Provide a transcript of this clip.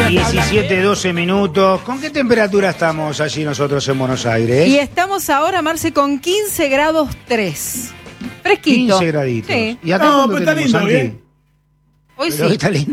17, 12 minutos. ¿Con qué temperatura estamos allí nosotros en Buenos Aires? Y estamos ahora, Marce, con 15 grados 3. Fresquito. 15 graditos. Sí. ¿Y acá No, cuánto pero está tenemos, lindo, Santi? bien. Hoy Pero sí. está lindo.